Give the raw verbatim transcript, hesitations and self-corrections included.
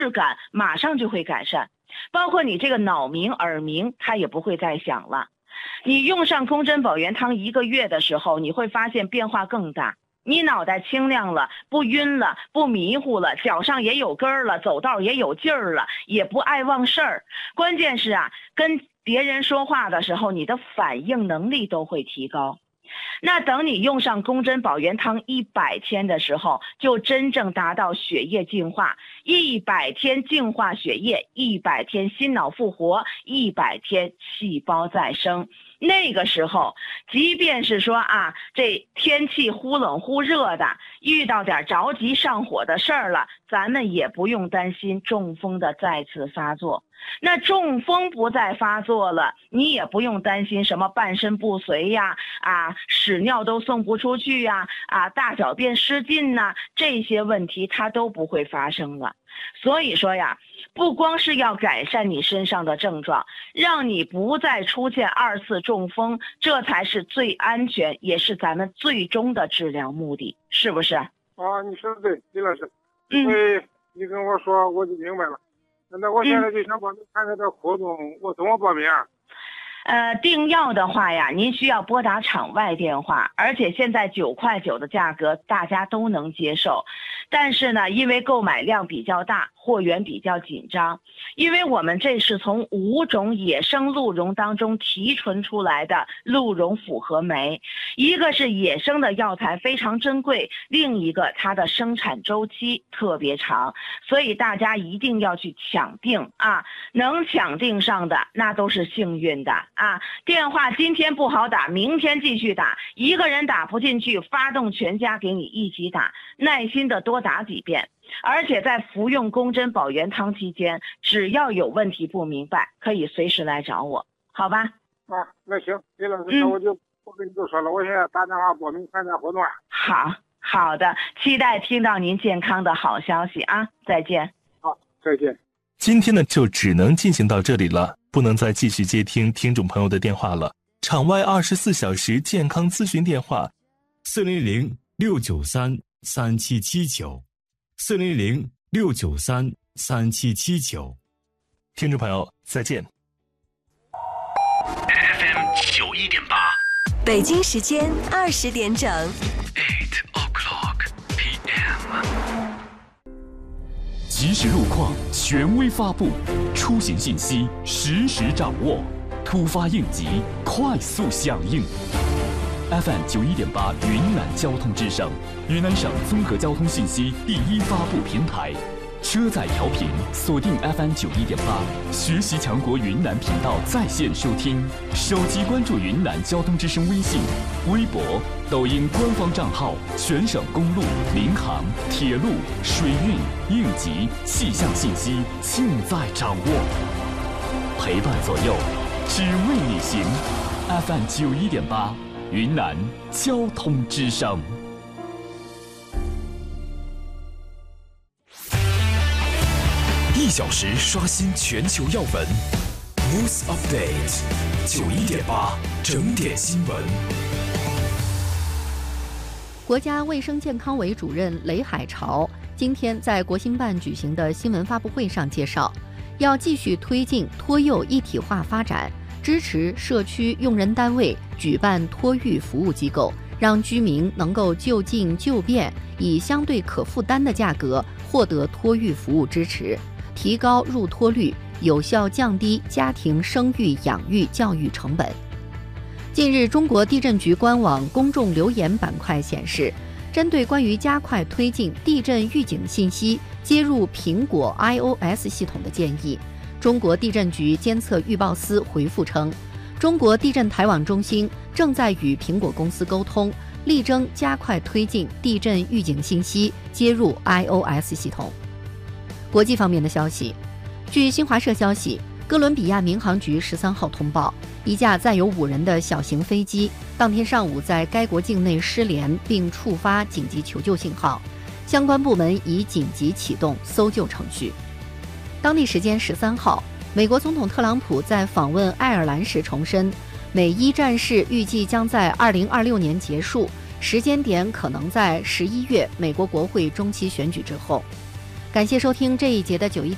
感马上就会改善，包括你这个脑鸣、耳鸣，它也不会再响了。你用上宫针保元汤一个月的时候，你会发现变化更大。你脑袋清亮了，不晕了，不迷糊了，脚上也有根儿了，走道也有劲儿了，也不爱忘事儿。关键是啊，跟别人说话的时候，你的反应能力都会提高。那等你用上宫针保元汤一百天的时候，就真正达到血液净化，一百天净化血液，一百天心脑复活，一百天细胞再生。那个时候，即便是说啊，这天气忽冷忽热的，遇到点着急上火的事儿了，咱们也不用担心中风的再次发作。那中风不再发作了，你也不用担心什么半身不遂呀，啊，屎尿都送不出去呀，啊，大小便失禁呐，这些问题它都不会发生了。所以说呀，不光是要改善你身上的症状，让你不再出现二次中风，这才是最安全，也是咱们最终的治疗目的，是不是？ 啊，你说的对，李老师， 嗯， 对，你跟我说我就明白了。那我现在就想报名参加这活动，我怎么报名啊？ 呃，订药的话呀，您需要拨打场外电话，而且现在九块九的价格大家都能接受，但是呢，因为购买量比较大，货源比较紧张，因为我们这是从五种野生鹿茸当中提纯出来的鹿茸复合酶，一个是野生的药材非常珍贵，另一个它的生产周期特别长，所以大家一定要去抢订啊！能抢订上的那都是幸运的啊！电话今天不好打，明天继续打，一个人打不进去，发动全家给你一起打，耐心的多打几遍。而且在服用宫针保元汤期间，只要有问题不明白，可以随时来找我，好吧？ 啊，那行，李老师，那我就不跟你多说了，我现在打电话报名参加活动啊。 好，好的，期待听到您健康的好消息啊！再见。 好，再见。 今天呢，就只能进行到这里了，不能再继续接听听众朋友的电话了。场外二十四小时健康咨询电话： 四零零六九三三七七九，四零零六九三三七七九。 听众朋友，再见。 F M 九一点八， 北京时间二十点整。 Eight o'clock P M。 即时路况，权威发布，出行信息实时掌握，突发应急，快速响应。F M 九一点八，云南交通之声，云南省综合交通信息第一发布平台。车载调频锁定 F M 九一点八，学习强国云南频道在线收听，手机关注云南交通之声微信、微博、抖音官方账号，全省公路、民航、铁路、水运、应急、气象信息尽在掌握，陪伴左右，只为你行。F M 九一点八，云南交通之声。 一小时刷新全球要闻 ，News Update， 九一点八整点新闻。 国家卫生健康委主任雷海潮今天在国新办举行的新闻发布会上介绍，要继续推进托幼一体化发展，支持社区用人单位举办托育服务机构，让居民能够就近就便，以相对可负担的价格获得托育服务支持，提高入托率，有效降低家庭生育养育教育成本。近日，中国地震局官网公众留言板块显示，针对关于加快推进地震预警信息接入苹果 iOS 系统的建议，中国地震局监测预报司回复称，中国地震台网中心正在与苹果公司沟通，力争加快推进地震预警信息接入 iOS 系统。国际方面的消息，据新华社消息，哥伦比亚民航局十三号通报，一架载有五人的小型飞机当天上午在该国境内失联，并触发紧急求救信号，相关部门已紧急启动搜救程序。当地时间十三号，美国总统特朗普在访问爱尔兰时重申，美伊战事预计将在二零二六年结束，时间点可能在十一月美国国会中期选举之后。感谢收听这一节的九一点。